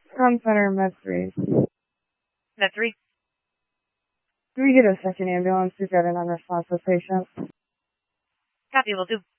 Comm Center, Med 3. Med 3. Can we get a second ambulance? We've got an unresponsive patient. Copy, will do.